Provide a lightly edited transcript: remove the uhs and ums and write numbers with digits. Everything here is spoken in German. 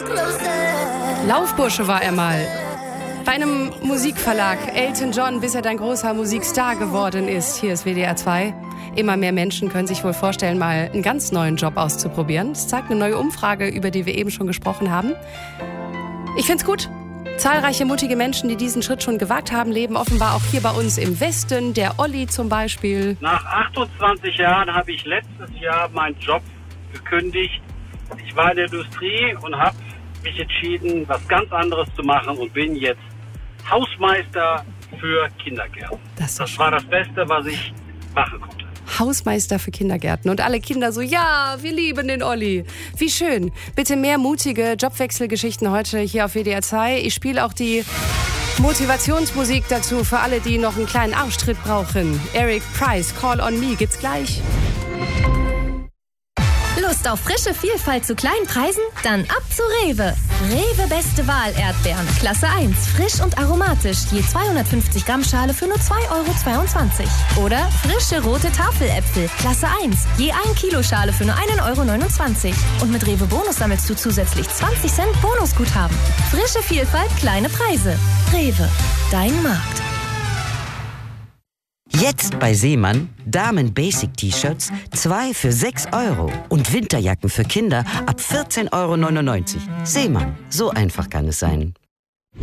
Laufbursche war er mal. Bei einem Musikverlag, Elton John, bis er dann großer Musikstar geworden ist. Hier ist WDR 2. Immer mehr Menschen können sich wohl vorstellen, mal einen ganz neuen Job auszuprobieren. Das zeigt eine neue Umfrage, über die wir eben schon gesprochen haben. Ich find's gut. Zahlreiche mutige Menschen, die diesen Schritt schon gewagt haben, leben offenbar auch hier bei uns im Westen. Der Olli zum Beispiel. Nach 28 Jahren habe ich letztes Jahr meinen Job gekündigt. Ich war in der Industrie und habe mich entschieden, was ganz anderes zu machen und bin jetzt Hausmeister für Kindergärten. Das war das Beste, was ich machen konnte. Hausmeister für Kindergärten. Und alle Kinder so, ja, wir lieben den Olli. Wie schön. Bitte mehr mutige Jobwechselgeschichten heute hier auf WDR 2. Ich spiele auch die Motivationsmusik dazu für alle, die noch einen kleinen Arschtritt brauchen. Eric Price, Call on Me, gibt's gleich. Lust auf frische Vielfalt zu kleinen Preisen? Dann ab zu Rewe. Rewe Beste Wahl Erdbeeren. Klasse 1. Frisch und aromatisch. Je 250 Gramm Schale für nur 2,22 €. Oder frische rote Tafeläpfel. Klasse 1. Je 1 Kilo Schale für nur 1,29 €. Und mit Rewe Bonus sammelst du zusätzlich 20 Cent Bonusguthaben. Frische Vielfalt, kleine Preise. Rewe. Dein Markt. Jetzt bei Seemann Damen-Basic-T-Shirts 2 für 6 € und Winterjacken für Kinder ab 14,99 €. Seemann, so einfach kann es sein.